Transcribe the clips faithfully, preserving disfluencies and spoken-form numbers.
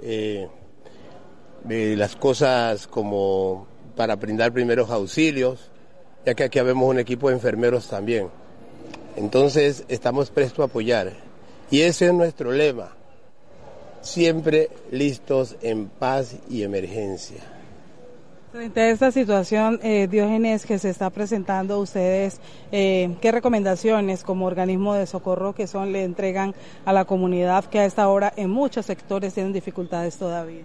eh, de las cosas como para brindar primeros auxilios, ya que aquí habemos un equipo de enfermeros también. Entonces estamos prestos a apoyar. Y ese es nuestro lema, siempre listos en paz y emergencia. Frente a esta situación, eh, Diógenes, que se está presentando, ustedes, eh, ¿qué recomendaciones como organismo de socorro que son le entregan a la comunidad que a esta hora en muchos sectores tienen dificultades todavía?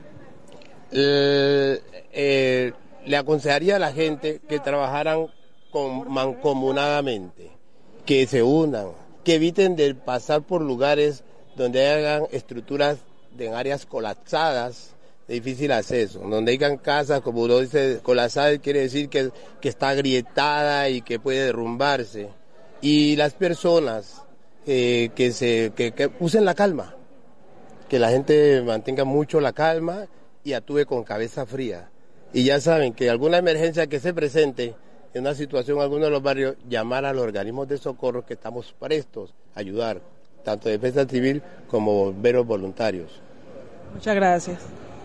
Eh, eh, le aconsejaría a la gente que trabajaran con, mancomunadamente, que se unan, que eviten de pasar por lugares donde hagan estructuras en áreas colapsadas, de difícil acceso, donde hayan casas, como uno dice, colapsadas quiere decir que, que está agrietada y que puede derrumbarse. Y las personas eh, que, se, que, que usen la calma, que la gente mantenga mucho la calma y actúe con cabeza fría. Y ya saben que alguna emergencia que se presente en una situación en alguno de los barrios, llamar a los organismos de socorro que estamos prestos a ayudar, tanto Defensa Civil como bomberos voluntarios. Muchas gracias.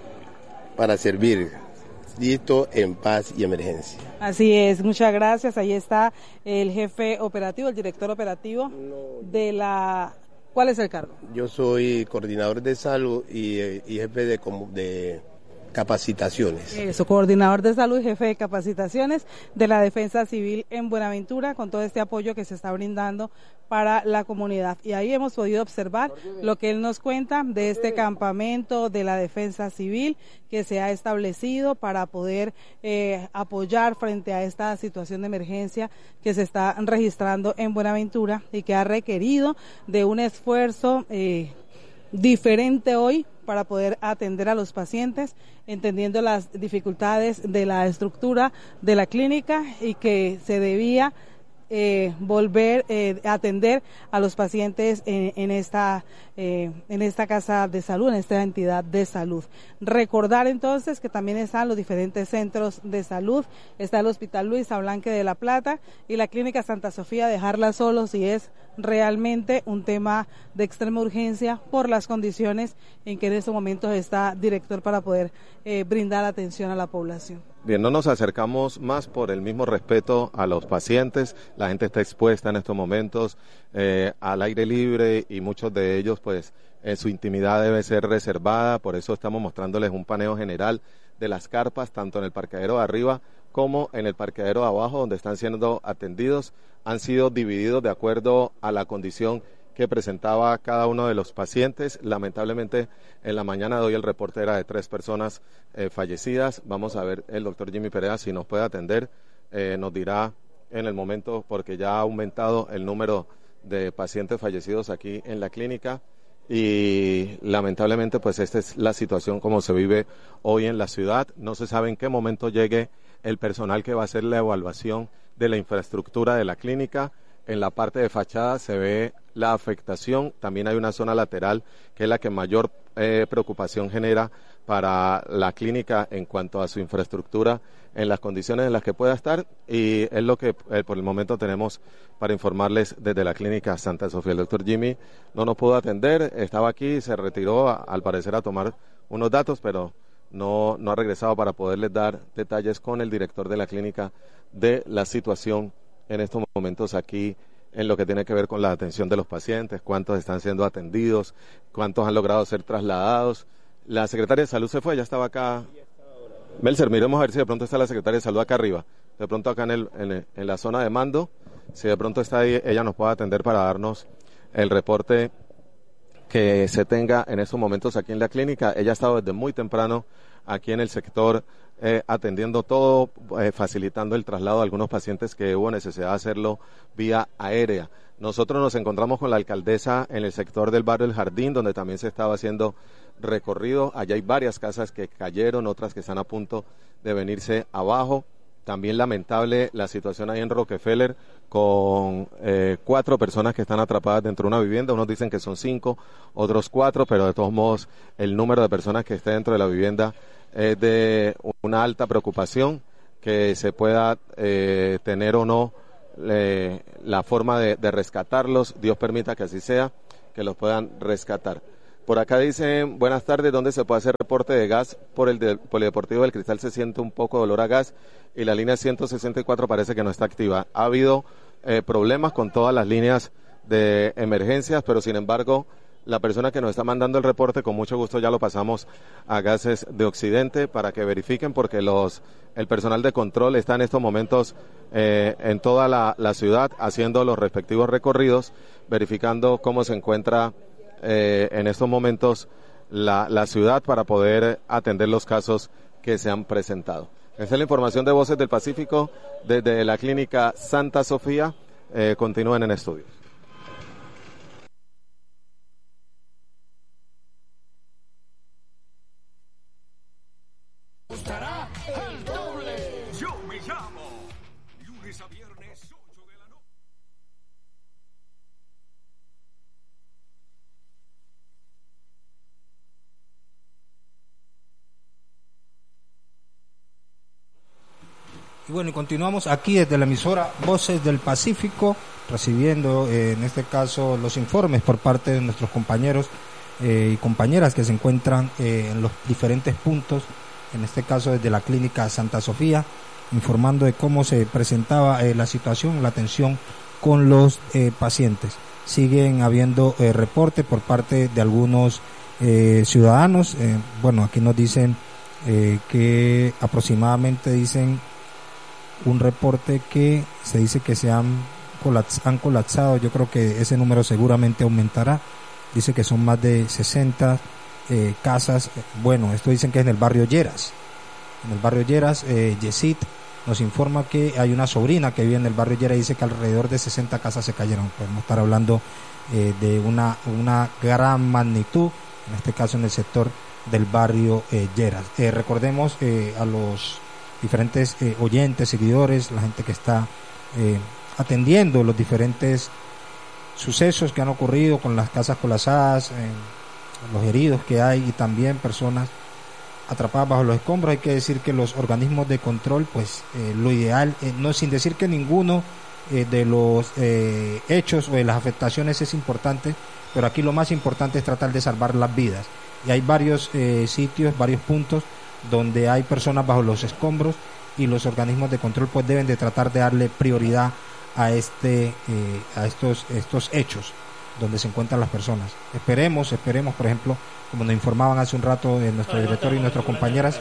Para servir, listo, en paz y emergencia. Así es, muchas gracias. Ahí está el jefe operativo, el director operativo de la... ¿Cuál es el cargo? Yo soy coordinador de salud y, y jefe de, de capacitaciones. Eso, coordinador de salud y jefe de capacitaciones de la Defensa Civil en Buenaventura, con todo este apoyo que se está brindando para la comunidad. Y ahí hemos podido observar lo que él nos cuenta de este campamento de la Defensa Civil que se ha establecido para poder eh, apoyar frente a esta situación de emergencia que se está registrando en Buenaventura y que ha requerido de un esfuerzo eh, diferente hoy para poder atender a los pacientes, entendiendo las dificultades de la estructura de la clínica y que se debía eh, volver eh, a atender a los pacientes en, en esta eh, en esta casa de salud, en esta entidad de salud. Recordar entonces que también están los diferentes centros de salud, está el Hospital Luisa Blanque de La Plata y la Clínica Santa Sofía, dejarla solo si es realmente un tema de extrema urgencia por las condiciones en que en estos momentos está director para poder eh, brindar atención a la población. Bien, no nos acercamos más por el mismo respeto a los pacientes. La gente está expuesta en estos momentos eh, al aire libre y muchos de ellos pues eh, su intimidad debe ser reservada, por eso estamos mostrándoles un paneo general de las carpas, tanto en el parqueadero de arriba como en el parqueadero de abajo, donde están siendo atendidos. Han sido divididos de acuerdo a la condición que presentaba cada uno de los pacientes. Lamentablemente, en la mañana de hoy el reporte era de tres personas eh, fallecidas. Vamos a ver el doctor Jimmy Perea si nos puede atender, eh, nos dirá en el momento, porque ya ha aumentado el número de pacientes fallecidos aquí en la clínica y lamentablemente pues esta es la situación como se vive hoy en la ciudad. No se sabe en qué momento llegue el personal que va a hacer la evaluación de la infraestructura de la clínica. En la parte de fachada se ve la afectación, también hay una zona lateral que es la que mayor eh, preocupación genera para la clínica en cuanto a su infraestructura, en las condiciones en las que pueda estar, y es lo que eh, por el momento tenemos para informarles desde la clínica Santa Sofía. El doctor Jimmy no nos pudo atender, estaba aquí, se retiró a, al parecer a tomar unos datos, pero no, no ha regresado para poderles dar detalles con el director de la clínica de la situación en estos momentos aquí en lo que tiene que ver con la atención de los pacientes, cuántos están siendo atendidos, cuántos han logrado ser trasladados. La secretaria de salud se fue, ya estaba acá. Melcer, miremos a ver si de pronto está la secretaria de salud acá arriba, de pronto acá en, el, en, el, en la zona de mando, si de pronto está ahí, ella nos puede atender para darnos el reporte que se tenga en estos momentos aquí en la clínica. Ella ha estado desde muy temprano aquí en el sector eh, atendiendo todo, eh, facilitando el traslado de algunos pacientes que hubo necesidad de hacerlo vía aérea. Nosotros nos encontramos con la alcaldesa en el sector del barrio El Jardín, donde también se estaba haciendo recorrido. Allá hay varias casas que cayeron, otras que están a punto de venirse abajo. También lamentable la situación ahí en Rockefeller con eh, cuatro personas que están atrapadas dentro de una vivienda. Unos dicen que son cinco, otros cuatro, pero de todos modos el número de personas que esté dentro de la vivienda es de una alta preocupación, que se pueda eh, tener o no eh, la forma de, de rescatarlos. Dios permita que así sea, que los puedan rescatar. Por acá dicen, buenas tardes, ¿dónde se puede hacer reporte de gas? Por el del Polideportivo del Cristal se siente un poco de olor a gas y la línea ciento sesenta y cuatro parece que no está activa. Ha habido eh, problemas con todas las líneas de emergencias, pero sin embargo, la persona que nos está mandando el reporte, con mucho gusto ya lo pasamos a Gases de Occidente para que verifiquen, porque los el personal de control está en estos momentos eh, en toda la, la ciudad haciendo los respectivos recorridos, verificando cómo se encuentra eh, en estos momentos la, la ciudad para poder atender los casos que se han presentado. Esa es la información de Voces del Pacífico desde la Clínica Santa Sofía. Eh, continúen en estudios. Y bueno, y continuamos aquí desde la emisora Voces del Pacífico, recibiendo eh, en este caso los informes por parte de nuestros compañeros eh, y compañeras que se encuentran eh, en los diferentes puntos, en este caso desde la Clínica Santa Sofía, informando de cómo se presentaba eh, la situación, la atención con los eh, pacientes. Siguen habiendo eh, reportes por parte de algunos eh, ciudadanos. Eh, bueno, aquí nos dicen eh, que aproximadamente dicen un reporte que se dice que se han, colaps- han colapsado. Yo creo que ese número seguramente aumentará. Dice que son más de sesenta eh, casas. Bueno, esto dicen que es en el barrio Lleras. En el barrio Lleras, eh, Yesid nos informa que hay una sobrina que vive en el barrio Lleras y dice que alrededor de sesenta casas se cayeron. Podemos estar hablando eh, de una, una gran magnitud, en este caso en el sector del barrio eh, Lleras. Eh, recordemos eh, a los diferentes eh, oyentes, seguidores, la gente que está eh, atendiendo los diferentes sucesos que han ocurrido con las casas colapsadas, eh, los heridos que hay y también personas atrapadas bajo los escombros. Hay que decir que los organismos de control, pues eh, lo ideal, eh, no sin decir que ninguno eh, de los eh, hechos o de las afectaciones es importante, pero aquí lo más importante es tratar de salvar las vidas. Y hay varios eh, sitios, varios puntos donde hay personas bajo los escombros y los organismos de control pues deben de tratar de darle prioridad a este eh, a estos estos hechos donde se encuentran las personas. Esperemos, esperemos, por ejemplo, como nos informaban hace un rato eh, nuestro director y nuestras compañeras,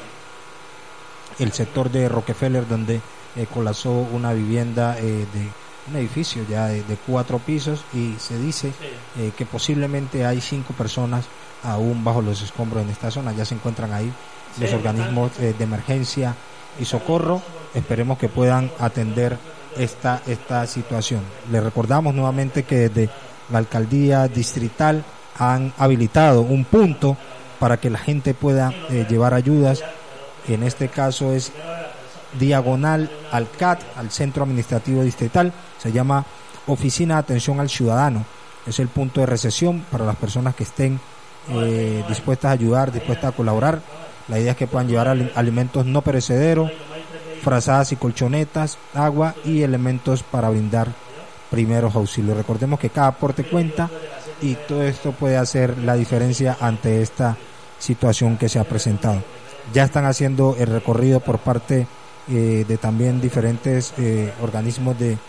el sector de Rockefeller, donde eh, colapsó una vivienda eh, de un edificio ya de, de cuatro pisos y se dice eh, que posiblemente hay cinco personas aún bajo los escombros en esta zona. Ya se encuentran ahí los organismos eh, de emergencia y socorro. Esperemos que puedan atender esta esta situación. Les recordamos nuevamente que desde la alcaldía distrital han habilitado un punto para que la gente pueda eh, llevar ayudas. En este caso es diagonal al C A T, al Centro Administrativo Distrital. Se llama Oficina de Atención al Ciudadano. Es el punto de recepción para las personas que estén eh, dispuestas a ayudar, dispuestas a colaborar. La idea es que puedan llevar alimentos no perecederos, frazadas y colchonetas, agua y elementos para brindar primeros auxilios. Recordemos que cada aporte cuenta y todo esto puede hacer la diferencia ante esta situación que se ha presentado. Ya están haciendo el recorrido por parte eh, de también diferentes eh, organismos de,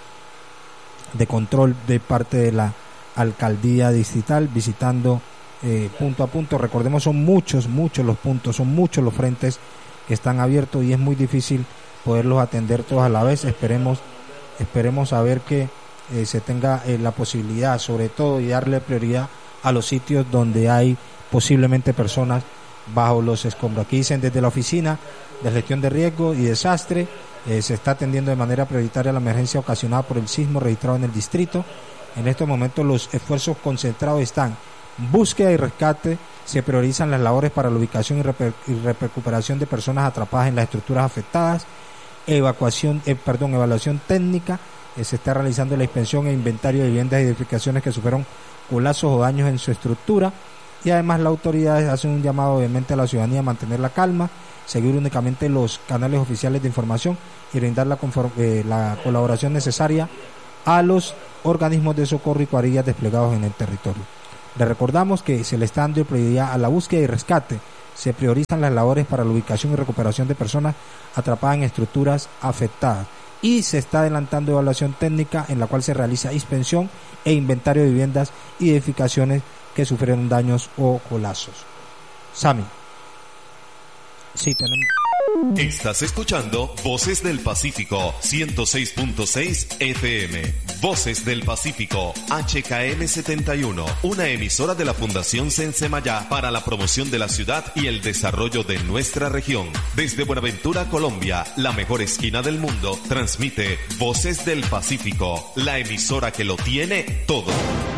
de control de parte de la alcaldía distrital, visitando Eh, punto a punto. Recordemos, son muchos, muchos los puntos, son muchos los frentes que están abiertos y es muy difícil poderlos atender todos a la vez. Esperemos, esperemos a ver que eh, se tenga eh, la posibilidad, sobre todo, y darle prioridad a los sitios donde hay posiblemente personas bajo los escombros. Aquí dicen desde la Oficina de Gestión de Riesgo y Desastre, eh, se está atendiendo de manera prioritaria la emergencia ocasionada por el sismo registrado en el distrito. En estos momentos los esfuerzos concentrados están búsqueda y rescate, se priorizan las labores para la ubicación y, reper, y recuperación de personas atrapadas en las estructuras afectadas, evacuación, eh, perdón, evaluación técnica, eh, se está realizando la inspección e inventario de viviendas y edificaciones que sufrieron colapsos o daños en su estructura, y además las autoridades hacen un llamado obviamente a la ciudadanía a mantener la calma, seguir únicamente los canales oficiales de información y brindar la, conform, eh, la colaboración necesaria a los organismos de socorro y cuadrillas desplegados en el territorio. Le recordamos que se le está dando prioridad a la búsqueda y rescate. Se priorizan las labores para la ubicación y recuperación de personas atrapadas en estructuras afectadas. Y se está adelantando evaluación técnica en la cual se realiza inspección e inventario de viviendas y edificaciones que sufrieron daños o colapsos. Sami. Sí, tenemos... Estás escuchando Voces del Pacífico, ciento seis punto seis F M. Voces del Pacífico, H K M setenta y uno, una emisora de la Fundación Sensemayá para la promoción de la ciudad y el desarrollo de nuestra región. Desde Buenaventura, Colombia, la mejor esquina del mundo, transmite Voces del Pacífico, la emisora que lo tiene todo.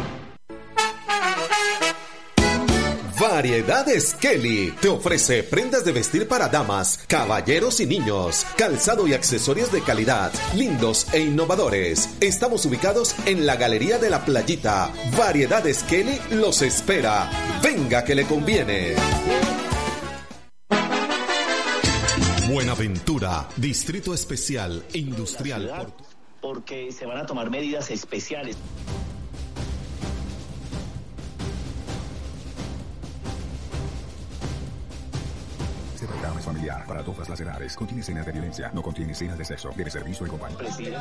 Variedades Kelly te ofrece prendas de vestir para damas, caballeros y niños, calzado y accesorios de calidad, lindos e innovadores. Estamos ubicados en la Galería de la Playita. Variedades Kelly los espera. Venga que le conviene. Buenaventura, Distrito Especial Industrial. Ciudad, porque se van a tomar medidas especiales. Este programa es familiar para todas las edades. Contiene escenas de violencia. No contiene escenas de sexo. Debe ser visto en compañía.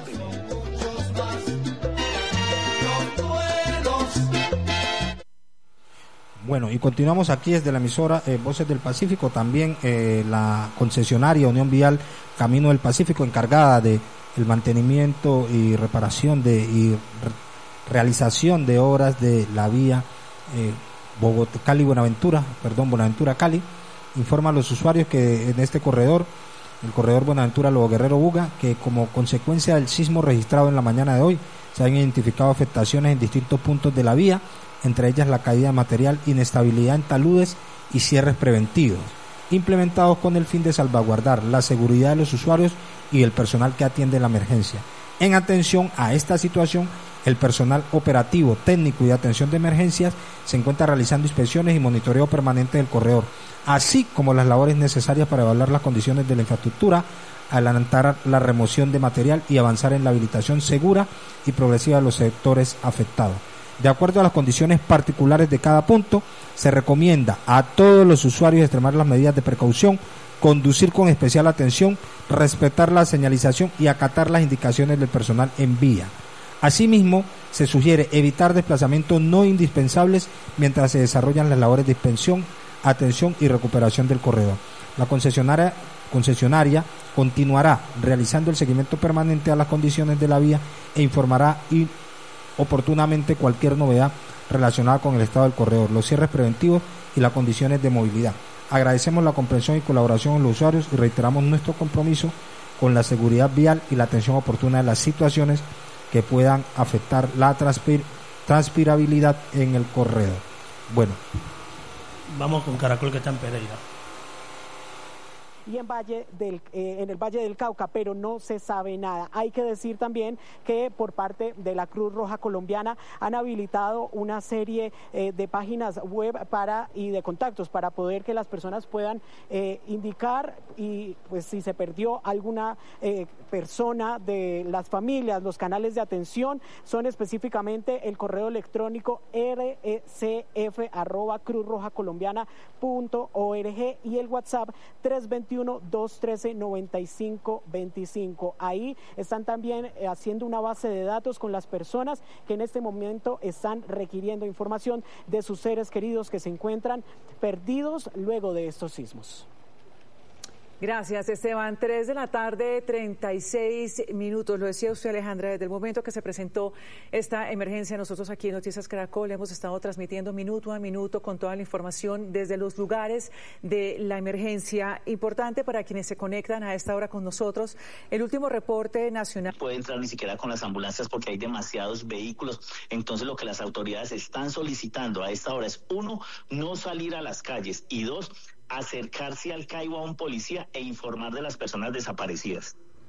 Bueno, y continuamos aquí desde la emisora eh, Voces del Pacífico. También eh, la concesionaria Unión Vial Camino del Pacífico, encargada de el mantenimiento y reparación de y re, realización de obras de la vía eh, Bogotá, Cali Buenaventura, perdón, Buenaventura Cali, informa a los usuarios que en este corredor, el corredor Buenaventura Lobo Guerrero Buga, que como consecuencia del sismo registrado en la mañana de hoy, se han identificado afectaciones en distintos puntos de la vía, entre ellas la caída de material, inestabilidad en taludes y cierres preventivos, implementados con el fin de salvaguardar la seguridad de los usuarios y el personal que atiende la emergencia. En atención a esta situación, el personal operativo, técnico y de atención de emergencias se encuentra realizando inspecciones y monitoreo permanente del corredor, así como las labores necesarias para evaluar las condiciones de la infraestructura, adelantar la remoción de material y avanzar en la habilitación segura y progresiva de los sectores afectados. De acuerdo a las condiciones particulares de cada punto, se recomienda a todos los usuarios extremar las medidas de precaución, conducir con especial atención, respetar la señalización y acatar las indicaciones del personal en vía. Asimismo, se sugiere evitar desplazamientos no indispensables mientras se desarrollan las labores de inspección, atención y recuperación del corredor. La concesionaria, concesionaria continuará realizando el seguimiento permanente a las condiciones de la vía e informará y oportunamente cualquier novedad relacionada con el estado del corredor, los cierres preventivos y las condiciones de movilidad. Agradecemos la comprensión y colaboración de los usuarios y reiteramos nuestro compromiso con la seguridad vial y la atención oportuna de las situaciones que puedan afectar la transpir- transpirabilidad en el corredor. Bueno. Vamos con Caracol, que está en Pereira. Y en, Valle del, eh, en el Valle del Cauca, pero no se sabe nada. Hay que decir también que por parte de la Cruz Roja Colombiana han habilitado una serie eh, de páginas web para y de contactos para poder que las personas puedan eh, indicar y pues si se perdió alguna eh, persona de las familias, los canales de atención son específicamente el correo electrónico r c f arroba cruz roja colombiana punto org y el WhatsApp tres dos uno, dos uno tres, nueve cinco dos cinco. Ahí están también haciendo una base de datos con las personas que en este momento están requiriendo información de sus seres queridos que se encuentran perdidos luego de estos sismos. Gracias, Esteban. Tres de la tarde, treinta y seis minutos. Lo decía usted, Alejandra, desde el momento que se presentó esta emergencia, nosotros aquí en Noticias Caracol hemos estado transmitiendo minuto a minuto con toda la información desde los lugares de la emergencia. Importante para quienes se conectan a esta hora con nosotros, el último reporte nacional. No puede entrar ni siquiera con las ambulancias porque hay demasiados vehículos. Entonces, lo que las autoridades están solicitando a esta hora es, uno, no salir a las calles y dos, acercarse al Caibo a un policía e informar de las personas desaparecidas.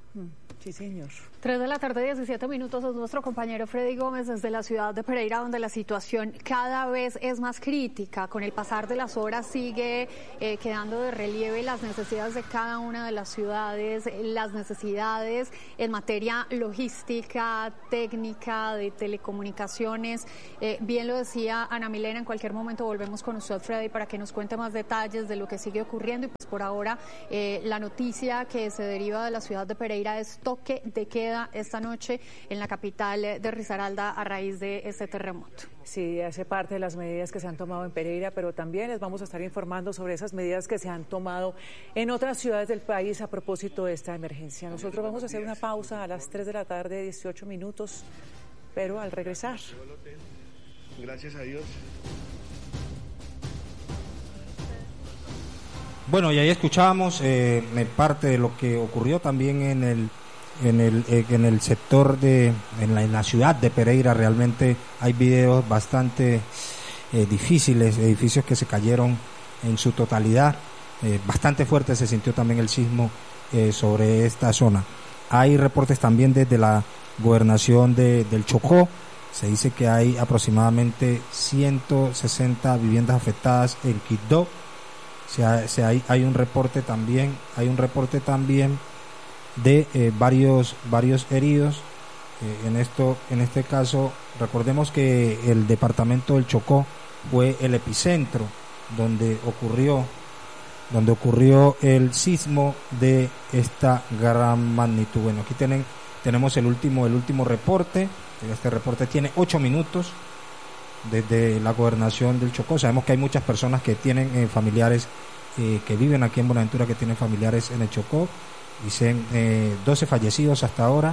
Sí, señor. Tres de la tarde, diecisiete minutos, es nuestro compañero Freddy Gómez desde la ciudad de Pereira, donde la situación cada vez es más crítica. Con el pasar de las horas sigue eh, quedando de relieve las necesidades de cada una de las ciudades, las necesidades en materia logística, técnica, de telecomunicaciones. Eh, bien lo decía Ana Milena, en cualquier momento volvemos con usted, Freddy, para que nos cuente más detalles de lo que sigue ocurriendo. Y pues por ahora eh, la noticia que se deriva de la ciudad de Pereira es toque de queda esta noche en la capital de Risaralda a raíz de este terremoto. Sí, hace parte de las medidas que se han tomado en Pereira, pero también les vamos a estar informando sobre esas medidas que se han tomado en otras ciudades del país a propósito de esta emergencia. Nosotros vamos a hacer una pausa a las tres de la tarde, dieciocho minutos, pero al regresar. Gracias a Dios. Bueno, y ahí escuchábamos eh, parte de lo que ocurrió también en el en el eh, en el sector de en la, en la ciudad de Pereira. Realmente hay videos bastante eh, difíciles, edificios que se cayeron en su totalidad. Eh, bastante fuerte se sintió también el sismo eh, sobre esta zona. Hay reportes también desde la gobernación de, del Chocó. Se dice que hay aproximadamente ciento sesenta viviendas afectadas en Quibdó. O sea, se hay, hay un reporte también, hay un reporte también de eh, varios varios heridos. Eh, en esto, en este caso, recordemos que el departamento del Chocó fue el epicentro donde ocurrió donde ocurrió el sismo de esta gran magnitud. Bueno, aquí tienen, tenemos el último el último reporte. Este reporte tiene ocho minutos desde la gobernación del Chocó. Sabemos que hay muchas personas que tienen eh, familiares eh, que viven aquí en Buenaventura, que tienen familiares en el Chocó. Dicen eh, doce fallecidos hasta ahora,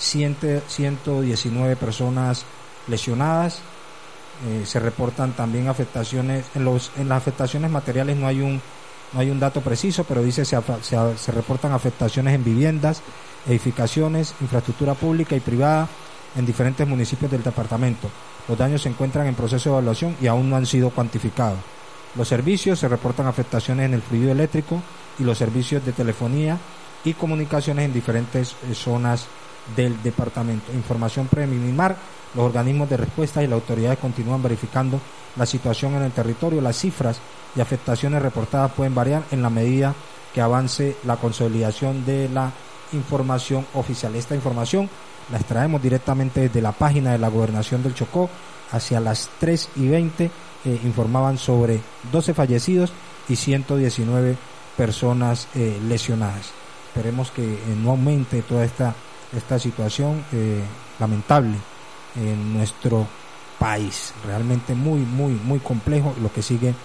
ciento diecinueve personas lesionadas. Eh, se reportan también afectaciones en los en las afectaciones materiales. No hay un no hay un dato preciso, pero dice se, se, se reportan afectaciones en viviendas, edificaciones, infraestructura pública y privada en diferentes municipios del departamento. Los daños se encuentran en proceso de evaluación y aún no han sido cuantificados. Los servicios, se reportan afectaciones en el fluido eléctrico y los servicios de telefonía y comunicaciones en diferentes eh, zonas del departamento. Información preliminar, los organismos de respuesta y las autoridades continúan verificando la situación en el territorio. Las cifras y afectaciones reportadas pueden variar en la medida que avance la consolidación de la información oficial. Esta información la extraemos directamente desde la página de la Gobernación del Chocó. Hacia las tres y veinte eh, informaban sobre doce fallecidos y ciento diecinueve personas eh, lesionadas. Esperemos que eh, no aumente toda esta esta situación eh, lamentable en nuestro país. Realmente muy muy muy complejo lo que sigue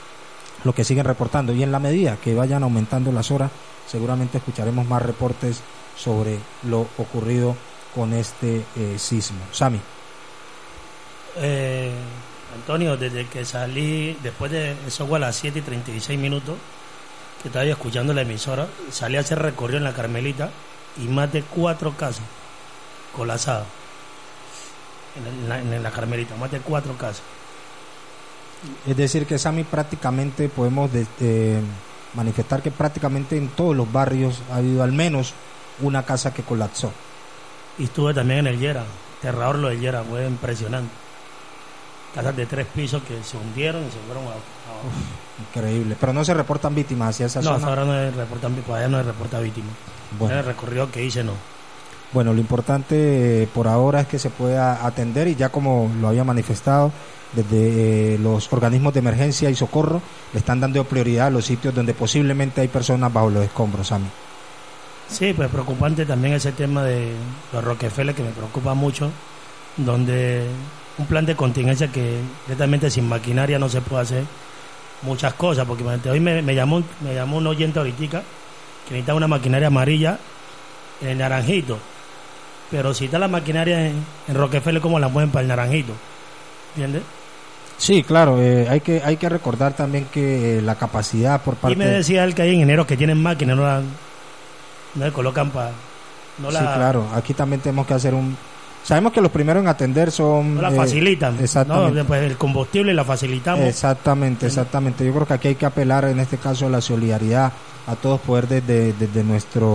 lo que siguen reportando, y en la medida que vayan aumentando las horas seguramente escucharemos más reportes sobre lo ocurrido con este eh, sismo. Sami. Eh, Antonio, desde que salí, después de eso fue a las siete y treinta y seis minutos, que estaba yo escuchando la emisora, salí a hacer recorrido en la Carmelita y más de cuatro casas colapsadas en la, en la Carmelita, más de cuatro casas. Es decir que, Sami, prácticamente podemos de, eh, manifestar que prácticamente en todos los barrios ha habido al menos una casa que colapsó. Y estuve también en el Llera, terrador lo del Llera, fue impresionante. Casas de tres pisos que se hundieron y se fueron a, a... Increíble, pero no se reportan víctimas hacia esa no, zona. No, ahora no se reportan, todavía no se reporta víctimas. Bueno. En el recorrido que hice no. Bueno, lo importante eh, por ahora es que se pueda atender, y ya como lo había manifestado, desde eh, los organismos de emergencia y socorro le están dando prioridad a los sitios donde posiblemente hay personas bajo los escombros, Sami. Sí, pues preocupante también ese tema de los Rockefeller, que me preocupa mucho, donde un plan de contingencia que directamente sin maquinaria no se puede hacer muchas cosas, porque hoy me, me llamó me llamó un oyente ahorita que necesita una maquinaria amarilla en el Naranjito, pero si está la maquinaria en, en Rockefeller, ¿cómo la mueven para el Naranjito? ¿Entiendes? Sí, claro, eh, hay que hay que recordar también que eh, la capacidad por parte... Y me decía él que hay ingenieros que tienen máquinas, no la, no le colocan para... No sí, la... claro, aquí también tenemos que hacer un... Sabemos que los primeros en atender son... No la facilitan, eh, exactamente. ¿no? Pues el combustible la facilitamos. Exactamente, exactamente. Yo creo que aquí hay que apelar en este caso a la solidaridad, a todos poder desde, desde nuestro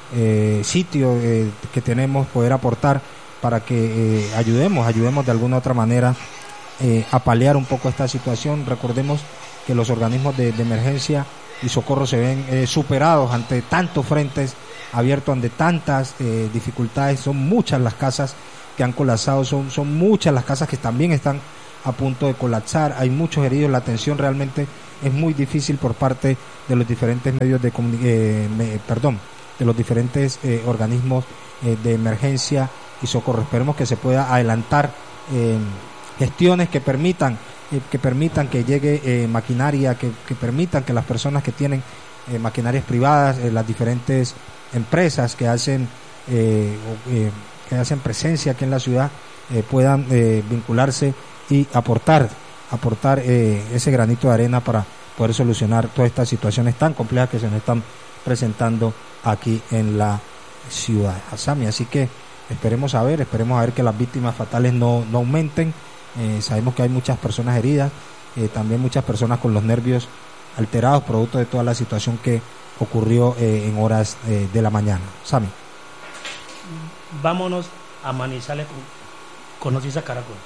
eh, sitio eh, que tenemos, poder aportar para que eh, ayudemos, ayudemos de alguna otra manera eh, a paliar un poco esta situación. Recordemos que los organismos de, de emergencia y socorro se ven eh, superados ante tantos frentes abiertos, ante tantas eh, dificultades. Son muchas las casas que han colapsado, son, son muchas las casas que también están a punto de colapsar, hay muchos heridos, la atención realmente es muy difícil por parte de los diferentes medios de eh, me, perdón, de los diferentes eh, organismos eh, de emergencia y socorro. Esperemos que se pueda adelantar eh, gestiones que permitan eh, que permitan que llegue eh, maquinaria, que, que permitan que las personas que tienen eh, maquinarias privadas, eh, las diferentes empresas que hacen eh, eh, que hacen presencia aquí en la ciudad eh, puedan eh, vincularse y aportar aportar eh, ese granito de arena para poder solucionar todas estas situaciones tan complejas que se nos están presentando aquí en la ciudad, Asami. Así que esperemos a ver, esperemos a ver que las víctimas fatales no, no aumenten. Eh, sabemos que hay muchas personas heridas, eh, también muchas personas con los nervios alterados producto de toda la situación que ocurrió eh, en horas eh, de la mañana. Sami. Vámonos a Manizales con, con Noticias Caracol.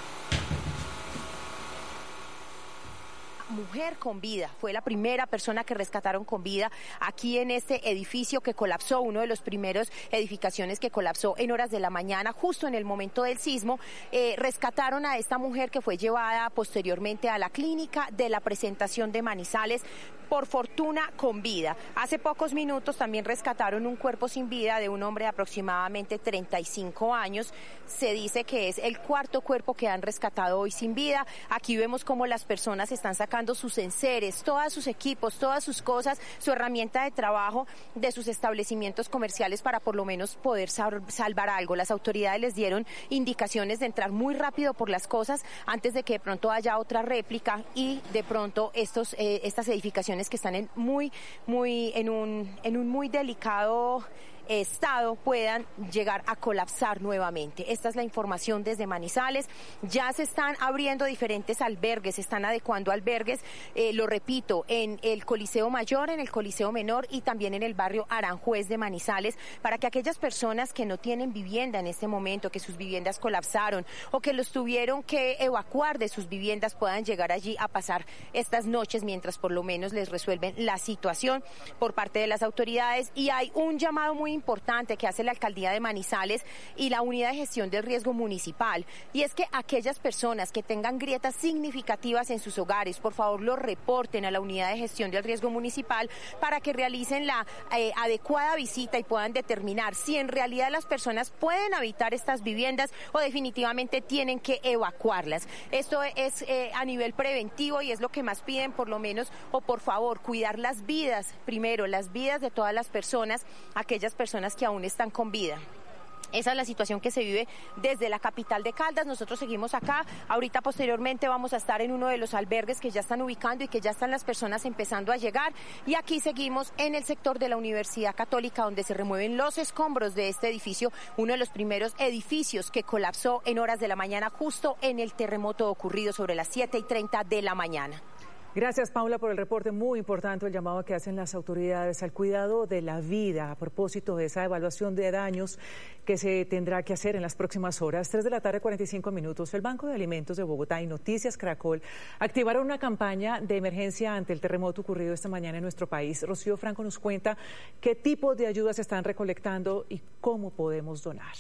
Mujer con vida, fue la primera persona que rescataron con vida aquí en este edificio que colapsó, uno de los primeros edificaciones que colapsó en horas de la mañana, justo en el momento del sismo. Eh, rescataron a esta mujer que fue llevada posteriormente a la clínica de la presentación de Manizales, por fortuna con vida. Hace pocos minutos también rescataron un cuerpo sin vida de un hombre de aproximadamente treinta y cinco años. Se dice que es el cuarto cuerpo que han rescatado hoy sin vida. Aquí vemos cómo las personas están sacando sus enseres, todos sus equipos, todas sus cosas, su herramienta de trabajo de sus establecimientos comerciales para por lo menos poder salvar algo. Las autoridades les dieron indicaciones de entrar muy rápido por las cosas antes de que de pronto haya otra réplica y de pronto estos eh, estas edificaciones que están en muy muy en un en un muy delicado estado puedan llegar a colapsar nuevamente. Esta es la información desde Manizales. Ya se están abriendo diferentes albergues, se están adecuando albergues, eh, lo repito, en el Coliseo Mayor, en el Coliseo Menor y también en el barrio Aranjuez de Manizales, para que aquellas personas que no tienen vivienda en este momento, que sus viviendas colapsaron o que los tuvieron que evacuar de sus viviendas, puedan llegar allí a pasar estas noches mientras por lo menos les resuelven la situación por parte de las autoridades. Y hay un llamado muy importante que hace la alcaldía de Manizales y la unidad de gestión del riesgo municipal, y es que aquellas personas que tengan grietas significativas en sus hogares, por favor lo reporten a la unidad de gestión del riesgo municipal para que realicen la eh, adecuada visita y puedan determinar si en realidad las personas pueden habitar estas viviendas o definitivamente tienen que evacuarlas. Esto es eh, a nivel preventivo y es lo que más piden, por lo menos, o por favor, cuidar las vidas, primero las vidas de todas las personas, aquellas personas personas que aún están con vida. Esa es la situación que se vive desde la capital de Caldas. Nosotros seguimos acá. Ahorita posteriormente vamos a estar en uno de los albergues que ya están ubicando y que ya están las personas empezando a llegar. Y aquí seguimos en el sector de la Universidad Católica, donde se remueven los escombros de este edificio, uno de los primeros edificios que colapsó en horas de la mañana, justo en el terremoto ocurrido sobre las siete y treinta de la mañana. Gracias, Paula, por el reporte. Muy importante el llamado que hacen las autoridades al cuidado de la vida a propósito de esa evaluación de daños que se tendrá que hacer en las próximas horas. Tres de la tarde, cuarenta y cinco minutos. El Banco de Alimentos de Bogotá y Noticias Caracol activaron una campaña de emergencia ante el terremoto ocurrido esta mañana en nuestro país. Rocío Franco nos cuenta qué tipo de ayudas se están recolectando y cómo podemos donar.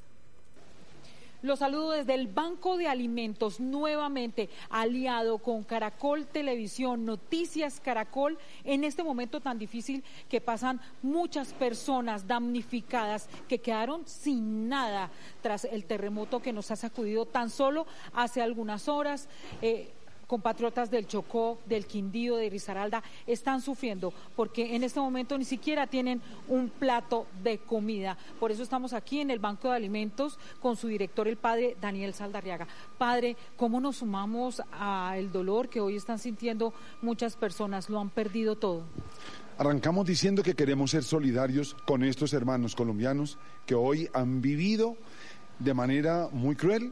Los saludo desde el Banco de Alimentos, nuevamente aliado con Caracol Televisión, Noticias Caracol, en este momento tan difícil que pasan muchas personas damnificadas que quedaron sin nada tras el terremoto que nos ha sacudido tan solo hace algunas horas. Eh, compatriotas del Chocó, del Quindío, de Risaralda están sufriendo porque en este momento ni siquiera tienen un plato de comida. Por eso estamos aquí en el Banco de Alimentos con su director, el padre Daniel Saldarriaga. Padre, ¿cómo nos sumamos al dolor que hoy están sintiendo muchas personas? Lo han perdido todo. Arrancamos diciendo que queremos ser solidarios con estos hermanos colombianos que hoy han vivido de manera muy cruel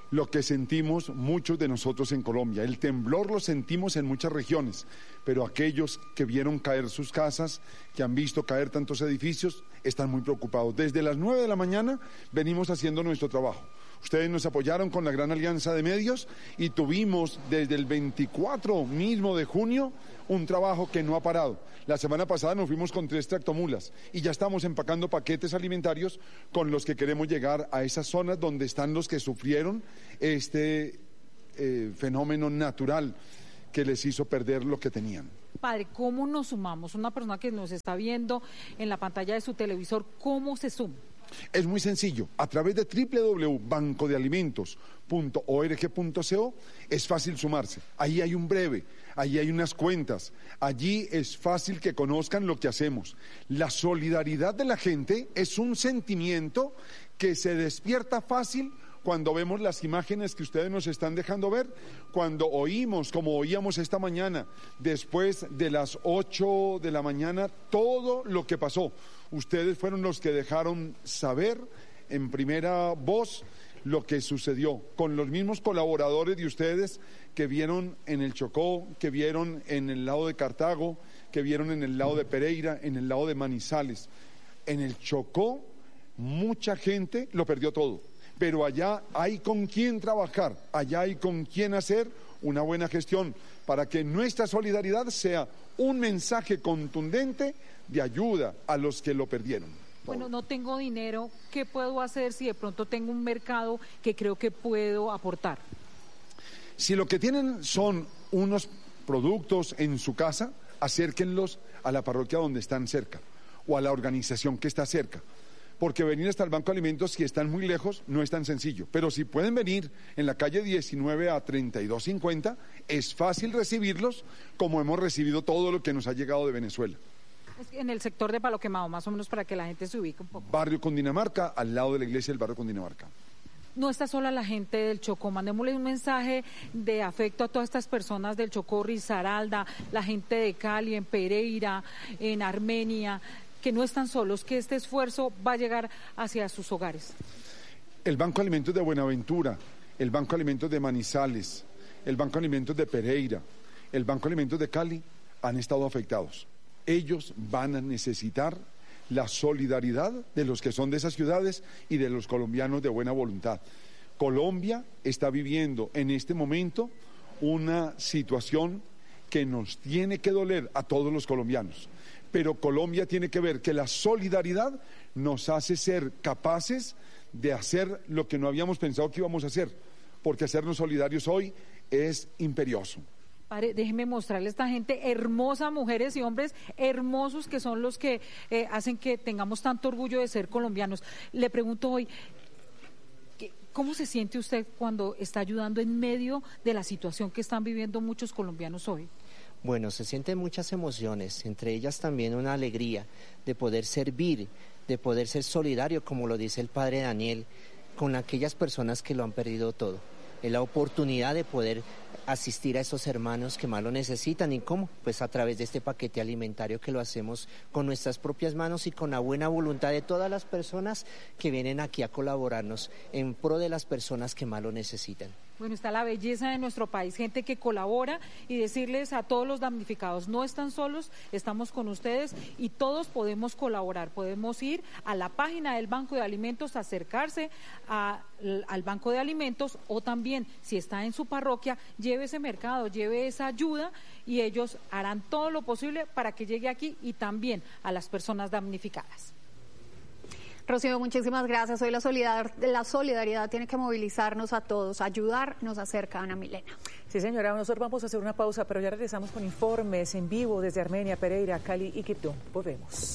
lo que sentimos muchos de nosotros en Colombia. El temblor lo sentimos en muchas regiones, pero aquellos que vieron caer sus casas, que han visto caer tantos edificios, están muy preocupados. Desde las nueve de la mañana venimos haciendo nuestro trabajo. Ustedes nos apoyaron con la gran alianza de medios y tuvimos desde el veinticuatro mismo de junio un trabajo que no ha parado. La semana pasada nos fuimos con tres tractomulas y ya estamos empacando paquetes alimentarios con los que queremos llegar a esas zonas donde están los que sufrieron este eh, fenómeno natural que les hizo perder lo que tenían. Padre, ¿cómo nos sumamos? Una persona que nos está viendo en la pantalla de su televisor, ¿cómo se suma? Es muy sencillo, a través de doble u doble u doble u punto banco de alimentos punto org punto co es fácil sumarse. Ahí hay un breve, ahí hay unas cuentas, allí es fácil que conozcan lo que hacemos. La solidaridad de la gente es un sentimiento que se despierta fácil cuando vemos las imágenes que ustedes nos están dejando ver, cuando oímos, como oíamos esta mañana, después de las ocho de la mañana, todo lo que pasó. Ustedes fueron los que dejaron saber en primera voz lo que sucedió, con los mismos colaboradores de ustedes que vieron en el Chocó, que vieron en el lado de Cartago, que vieron en el lado de Pereira, en el lado de Manizales. En el Chocó, mucha gente lo perdió todo. Pero allá hay con quién trabajar, allá hay con quién hacer una buena gestión para que nuestra solidaridad sea un mensaje contundente de ayuda a los que lo perdieron. Bueno, no tengo dinero, ¿qué puedo hacer si de pronto tengo un mercado que creo que puedo aportar? Si lo que tienen son unos productos en su casa, acérquenlos a la parroquia donde están cerca o a la organización que está cerca. Porque venir hasta el Banco de Alimentos, si están muy lejos, no es tan sencillo. Pero si pueden venir en la calle diecinueve a treinta y dos cincuenta, es fácil recibirlos, como hemos recibido todo lo que nos ha llegado de Venezuela. En el sector de Palo Quemado, más o menos para que la gente se ubique un poco. Barrio Cundinamarca, al lado de la iglesia del barrio Cundinamarca. No está sola la gente del Chocó, mandémosle un mensaje de afecto a todas estas personas del Chocó, Risaralda, la gente de Cali, en Pereira, en Armenia, que no están solos, que este esfuerzo va a llegar hacia sus hogares. El Banco de Alimentos de Buenaventura, el Banco de Alimentos de Manizales, el Banco de Alimentos de Pereira, el Banco de Alimentos de Cali han estado afectados. Ellos van a necesitar la solidaridad de los que son de esas ciudades y de los colombianos de buena voluntad. Colombia está viviendo en este momento una situación que nos tiene que doler a todos los colombianos. Pero Colombia tiene que ver que la solidaridad nos hace ser capaces de hacer lo que no habíamos pensado que íbamos a hacer, porque hacernos solidarios hoy es imperioso. Padre, déjeme mostrarle a esta gente hermosa, mujeres y hombres hermosos que son los que eh, hacen que tengamos tanto orgullo de ser colombianos. Le pregunto hoy, ¿cómo se siente usted cuando está ayudando en medio de la situación que están viviendo muchos colombianos hoy? Bueno, se sienten muchas emociones, entre ellas también una alegría de poder servir, de poder ser solidario, como lo dice el padre Daniel, con aquellas personas que lo han perdido todo. Es la oportunidad de poder asistir a esos hermanos que más lo necesitan. ¿Y cómo? Pues a través de este paquete alimentario que lo hacemos con nuestras propias manos y con la buena voluntad de todas las personas que vienen aquí a colaborarnos en pro de las personas que más lo necesitan. Bueno, está la belleza de nuestro país, gente que colabora, y decirles a todos los damnificados, no están solos, estamos con ustedes y todos podemos colaborar. Podemos ir a la página del Banco de Alimentos, acercarse a, al Banco de Alimentos, o también, si está en su parroquia, lleve ese mercado, lleve esa ayuda, y ellos harán todo lo posible para que llegue aquí y también a las personas damnificadas. Rocío, muchísimas gracias. Hoy la solidaridad, la solidaridad tiene que movilizarnos a todos. Ayudar nos acerca a Ana Milena. Sí, señora, nosotros vamos a hacer una pausa, pero ya regresamos con informes en vivo desde Armenia, Pereira, Cali y Quibdó. Volvemos.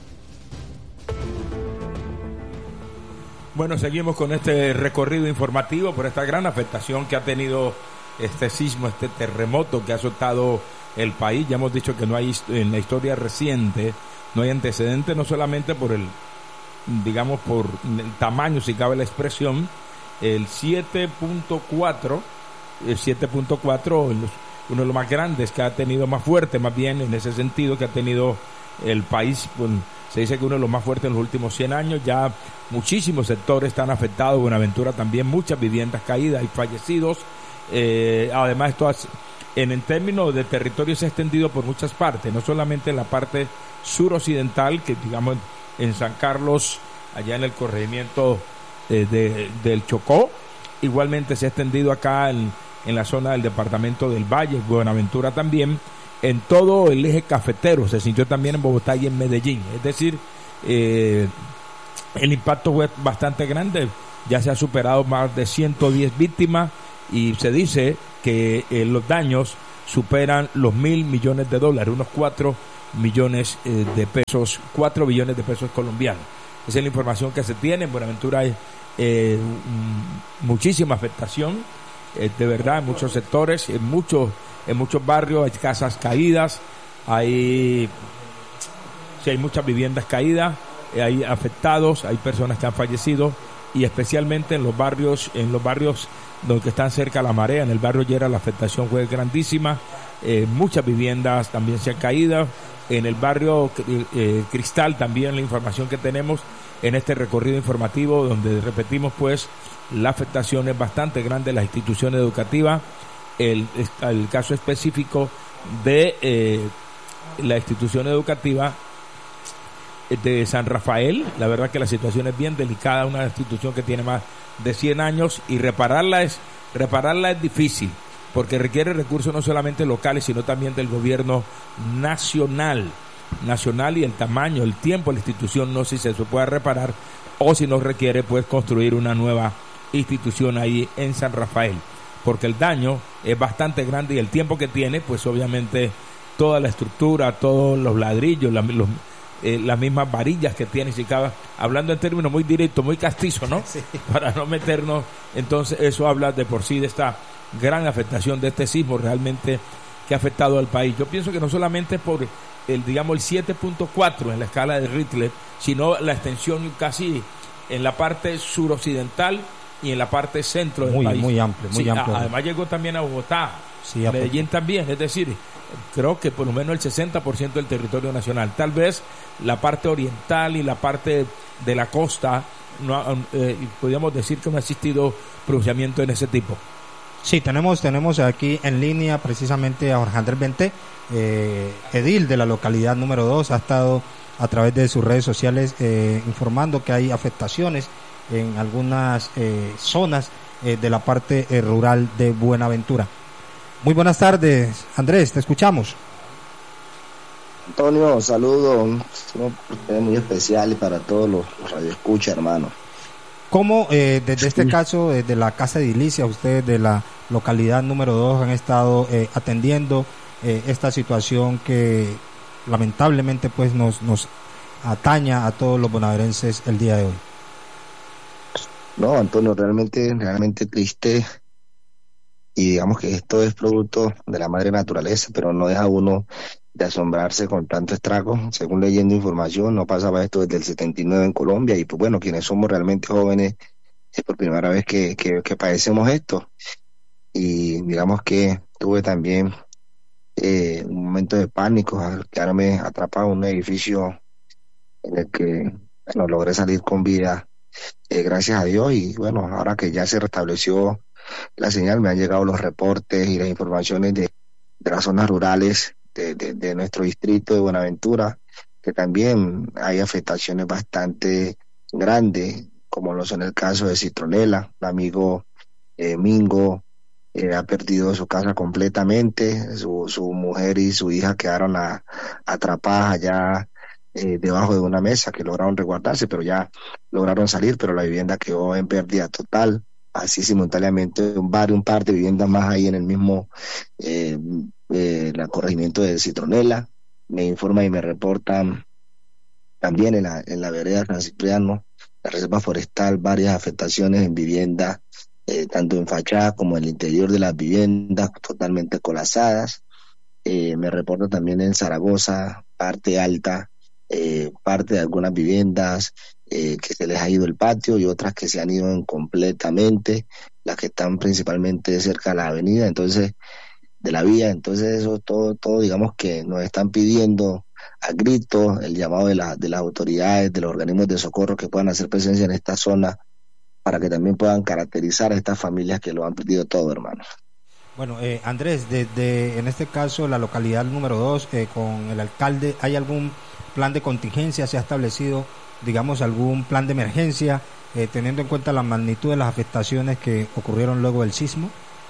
Bueno, seguimos con este recorrido informativo por esta gran afectación que ha tenido este sismo, este terremoto que ha azotado el país. Ya hemos dicho que no hay, en la historia reciente, no hay antecedentes, no solamente por el digamos por el tamaño, si cabe la expresión, el siete punto cuatro, el siete punto cuatro, uno de los más grandes que ha tenido, más fuerte más bien en ese sentido que ha tenido el país, pues, se dice que uno de los más fuertes en los últimos cien años. Ya muchísimos sectores están afectados, Buenaventura también, muchas viviendas caídas y fallecidos. Eh, además, esto hace, en el término de territorio se ha extendido por muchas partes, no solamente en la parte suroccidental, que digamos en San Carlos, allá en el corregimiento eh, de, del Chocó, igualmente se ha extendido acá en, en la zona del departamento del Valle, Buenaventura también, en todo el eje cafetero, se sintió también en Bogotá y en Medellín, es decir, eh, el impacto fue bastante grande, ya se ha superado más de ciento diez víctimas y se dice que eh, los daños superan los mil millones de dólares, unos cuatro millones eh, de pesos, cuatro billones de pesos colombianos. Esa es la información que se tiene. En Buenaventura hay eh, muchísima afectación, eh, de verdad, en muchos sectores, en muchos, en muchos barrios hay casas caídas, hay, sí, hay muchas viviendas caídas, eh, hay afectados, hay personas que han fallecido, y especialmente en los barrios, en los barrios donde están cerca a la marea, en el barrio Llera la afectación fue grandísima, eh, muchas viviendas también se han caído. En el barrio eh, Cristal también la información que tenemos en este recorrido informativo, donde repetimos pues la afectación es bastante grande en las instituciones educativas. El, el caso específico de eh, la institución educativa de San Rafael, la verdad que la situación es bien delicada, una institución que tiene más de cien años, y repararla es repararla es difícil, porque requiere recursos no solamente locales, sino también del gobierno nacional, nacional y el tamaño, el tiempo de la institución, no sé si se puede reparar o si no requiere pues construir una nueva institución ahí en San Rafael, porque el daño es bastante grande y el tiempo que tiene, pues obviamente toda la estructura, todos los ladrillos, la, los, eh, las mismas varillas que tiene, si cabe, hablando en términos muy directos, muy castizos, ¿no? Sí. Para no meternos, entonces eso habla de por sí de esta gran afectación de este sismo realmente que ha afectado al país. Yo pienso que no solamente por el, digamos, el siete punto cuatro en la escala de Richter, sino la extensión casi en la parte suroccidental y en la parte centro del muy, país. Muy amplio, muy sí, amplio. A, además llegó también a Bogotá, sí, a Medellín también, es decir, creo que por lo menos el sesenta por ciento del territorio nacional. Tal vez la parte oriental y la parte de la costa, no, eh, podríamos decir que no ha existido pronunciamiento en ese tipo. Sí, tenemos tenemos aquí en línea precisamente a Jorge Andrés Benté, eh, edil de la localidad número dos, ha estado a través de sus redes sociales eh, informando que hay afectaciones en algunas eh, zonas eh, de la parte eh, rural de Buenaventura. Muy buenas tardes, Andrés, te escuchamos. Antonio, saludos, muy especial para todos los radioescuchas, hermano. ¿Cómo eh, desde este caso, desde la Casa Edilicia, ustedes de la localidad número dos han estado eh, atendiendo eh, esta situación que lamentablemente pues nos, nos ataña a todos los bonaerenses el día de hoy? No, Antonio, realmente, realmente triste, y digamos que esto es producto de la madre naturaleza, pero no deja uno de asombrarse con tanto estrago. Según leyendo información, no pasaba esto desde el setenta y nueve en Colombia, y pues bueno, quienes somos realmente jóvenes, es por primera vez que, que, que padecemos esto. Y digamos que tuve también eh, un momento de pánico al quedarme atrapado en un edificio en el que, bueno, logré salir con vida, eh, gracias a Dios. Y bueno, ahora que ya se restableció la señal, me han llegado los reportes y las informaciones de, de las zonas rurales De, de, de nuestro distrito de Buenaventura, que también hay afectaciones bastante grandes, como lo son el caso de Citronela. El amigo eh, Mingo eh, ha perdido su casa completamente, su, su mujer y su hija quedaron a, atrapadas allá eh, debajo de una mesa, que lograron resguardarse, pero ya lograron salir, pero la vivienda quedó en pérdida total. Así simultáneamente un bar, un par de viviendas más ahí en el mismo eh, eh, el corregimiento de Citronela. Me informa y me reportan también en la, en la vereda San Cipriano, la reserva forestal, varias afectaciones en viviendas, eh, tanto en fachada como en el interior de las viviendas, totalmente colapsadas. Eh, me reporta también en Zaragoza, parte alta, eh, parte de algunas viviendas eh, que se les ha ido el patio, y otras que se han ido completamente, las que están principalmente cerca de la avenida, entonces de la vía. Entonces eso todo, todo digamos que nos están pidiendo a gritos, el llamado de, la, de las autoridades, de los organismos de socorro que puedan hacer presencia en esta zona para que también puedan caracterizar a estas familias que lo han perdido todo, hermano. Bueno, eh, Andrés, desde en este caso la localidad número dos, eh, con el alcalde, ¿hay algún plan de contingencia? ¿Se ha establecido, digamos, algún plan de emergencia, eh, teniendo en cuenta la magnitud de las afectaciones que ocurrieron luego del sismo?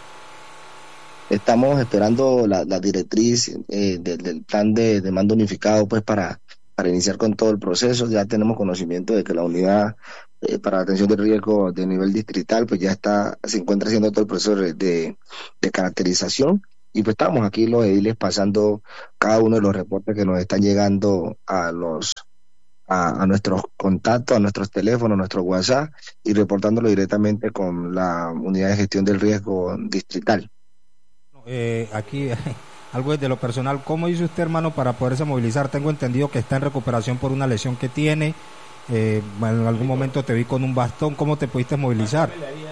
Estamos esperando la, la directriz eh, de, del plan de, de mando unificado, pues para, para iniciar con todo el proceso. Ya tenemos conocimiento de que la unidad eh, para la atención de riesgo de nivel distrital, pues ya está, se encuentra haciendo todo el proceso de, de, de caracterización. Y pues estamos aquí los ediles pasando cada uno de los reportes que nos están llegando a los a, a nuestros contactos, a nuestros teléfonos, a nuestros WhatsApp, y reportándolo directamente con la unidad de gestión del riesgo distrital. Eh, aquí algo desde lo personal, ¿cómo hizo usted, hermano, para poderse movilizar? Tengo entendido que está en recuperación por una lesión que tiene, eh, en algún momento te vi con un bastón, ¿cómo te pudiste movilizar?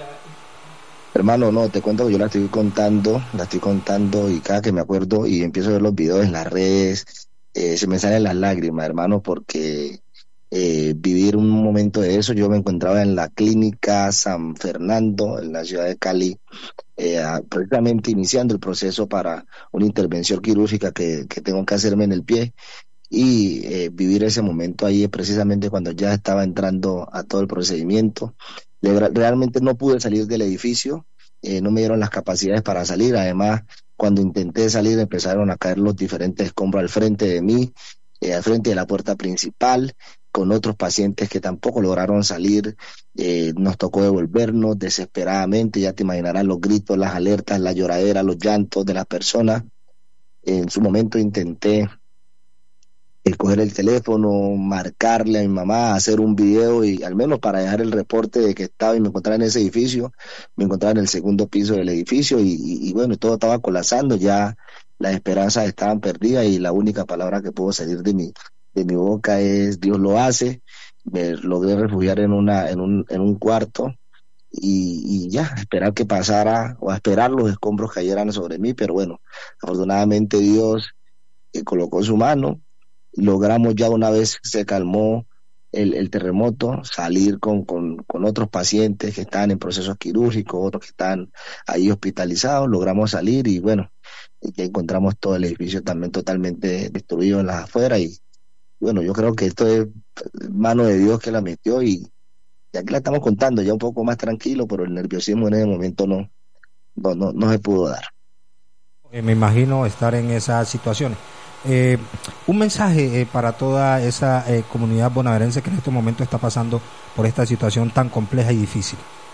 Hermano, no, te cuento que yo la estoy contando, la estoy contando y cada que me acuerdo y empiezo a ver los videos en las redes, eh, se me salen las lágrimas, hermano, porque eh, vivir un momento de eso, yo me encontraba en la clínica San Fernando, en la ciudad de Cali, eh, precisamente iniciando el proceso para una intervención quirúrgica que, que tengo que hacerme en el pie, y eh, vivir ese momento ahí precisamente cuando ya estaba entrando a todo el procedimiento. Realmente no pude salir del edificio, eh, no me dieron las capacidades para salir. Además, cuando intenté salir empezaron a caer los diferentes escombros al frente de mí, eh, al frente de la puerta principal, con otros pacientes que tampoco lograron salir. Eh, nos tocó devolvernos desesperadamente, ya te imaginarás los gritos, las alertas, la lloradera, los llantos de las personas. En su momento intenté el coger el teléfono, marcarle a mi mamá, hacer un video, y al menos para dejar el reporte de que estaba y me encontraba en ese edificio. Me encontraba en el segundo piso del edificio y, y, y bueno, todo estaba colapsando, ya las esperanzas estaban perdidas y la única palabra que pudo salir de mi, de mi boca es Dios lo hace. Me logré refugiar en, una, en, un, en un cuarto y, y ya, esperar que pasara o a esperar los escombros cayeran sobre mí, pero bueno, afortunadamente Dios eh, colocó su mano. Logramos, ya una vez se calmó el, el terremoto, salir con, con, con otros pacientes que están en procesos quirúrgicos, otros que están ahí hospitalizados. Logramos salir y bueno, ya encontramos todo el edificio también totalmente destruido en las afueras. Y bueno, yo creo que esto es mano de Dios que la metió, y, y aquí la estamos contando ya un poco más tranquilo, pero el nerviosismo en ese momento no, no, no, no se pudo dar. Eh, me imagino estar en esa situación. Eh, un mensaje eh, para toda esa eh, comunidad bonaerense que en este momento está pasando por esta situación tan compleja y difícil.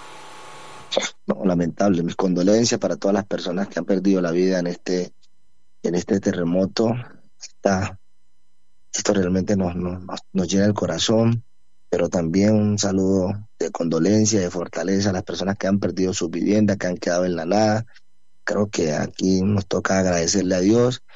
No, lamentable, mis condolencias para todas las personas que han perdido la vida en este en este terremoto. Está, esto realmente nos, nos, nos llena el corazón, pero también un saludo de condolencia, de fortaleza a las personas que han perdido sus viviendas, que han quedado en la nada. Creo que aquí nos toca agradecerle a Dios